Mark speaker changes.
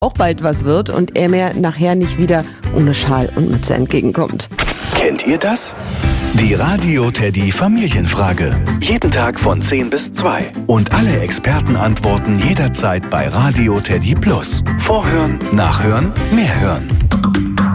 Speaker 1: auch bald was wird und er mir nachher nicht wieder ohne Schal und Mütze entgegenkommt.
Speaker 2: Kennt ihr das? Die Radio Teddy Familienfrage. Jeden Tag von 10 bis 2. Und alle Experten antworten jederzeit bei Radio Teddy Plus. Vorhören, nachhören, mehr hören.